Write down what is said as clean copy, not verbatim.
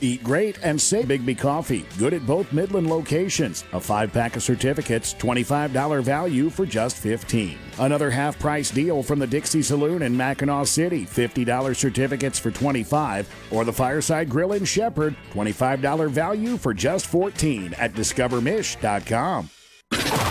Eat great and save Bigby Coffee. Good at both Midland locations. A 5-pack of certificates, $25 value for just $15. Another half-price deal from the Dixie Saloon in Mackinac City. $50 certificates for $25. Or the Fireside Grill in Shepherd, $25 value for just $14 at discovermish.com.